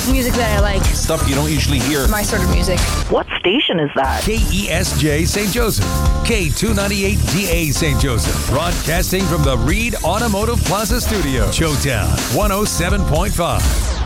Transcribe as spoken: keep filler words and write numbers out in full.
music that I like. Stuff you don't usually hear. My sort of music. What station is that? K E S J Saint Joseph. K two ninety-eight D A Saint Joseph. Broadcasting from the Reed Automotive Plaza Studio. Showtown one oh seven point five.